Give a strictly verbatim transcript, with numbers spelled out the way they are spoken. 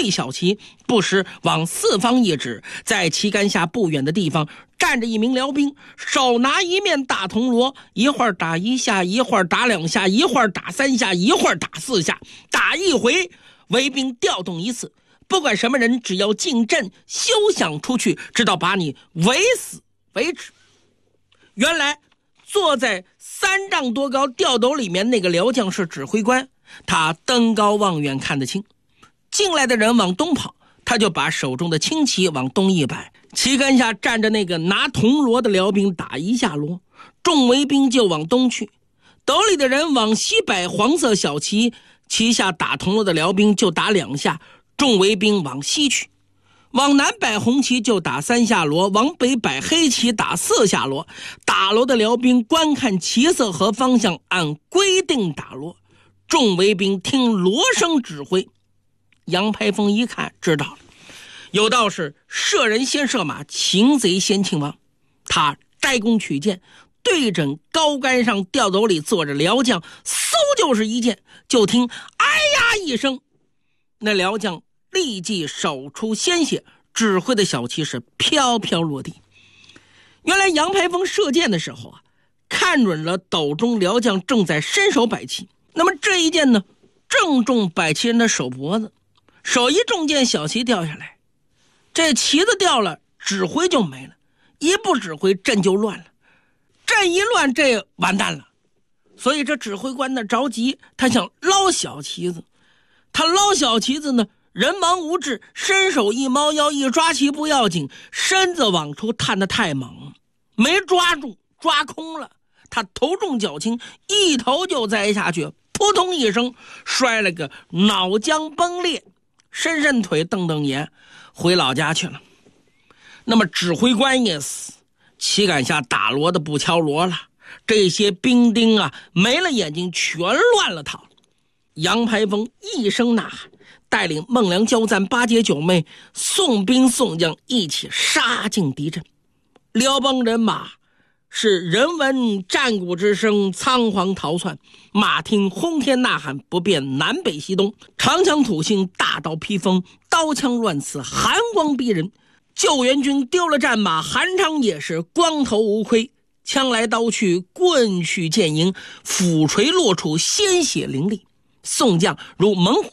对小旗，不时往四方一指。在旗杆下不远的地方站着一名辽兵，手拿一面大铜锣，一会儿打一下，一会儿打两下，一会儿打三下，一会儿打四下，打一回围兵调动一次。不管什么人，只要进阵，休想出去，直到把你围死为止。原来坐在三丈多高吊斗里面那个辽将是指挥官，他登高望远看得清，进来的人往东跑，他就把手中的轻旗往东一摆，旗杆下站着那个拿铜锣的辽兵打一下锣，众围兵就往东去。斗里的人往西摆黄色小旗，旗下打铜锣的辽兵就打两下，众围兵往西去。往南摆红旗就打三下锣，往北摆黑旗打四下锣。打锣的辽兵观看旗色和方向，按规定打锣。众围兵听锣声指挥。杨排风一看知道了，有道是射人先射马，擒贼先擒王。他摘弓取箭，对准高杆上吊斗里坐着辽将，嗖就是一箭，就听哎呀一声，那辽将立即手出鲜血，指挥的小旗是飘飘落地。原来杨排风射箭的时候啊，看准了斗中辽将正在伸手摆旗，那么这一箭呢，正中摆旗人的手脖子，手一中箭，小旗掉下来，这旗子掉了，指挥就没了，一不指挥阵就乱了，阵一乱这完蛋了。所以这指挥官呢着急，他想捞小旗子，他捞小旗子呢人忙无志，伸手一猫腰，一抓旗不要紧，身子往出探得太猛，没抓住，抓空了，他头重脚轻，一头就栽下去，扑通一声摔了个脑浆崩裂，伸伸腿瞪瞪眼，回老家去了。那么指挥官也死，旗杆下打锣的不敲锣了，这些兵丁啊没了眼睛，全乱了套。杨排风一声呐喊，带领孟良、焦赞、八姐九妹送兵送将一起杀进敌阵。辽邦人马是人闻战鼓之声，仓皇逃窜，马听轰天呐喊，不辨南北西东，长枪土信，大刀披风，刀枪乱刺，寒光逼人。救援军丢了战马，韩昌也是光头无盔，枪来刀去，棍去剑迎，斧锤落处，鲜血淋漓。宋将如猛虎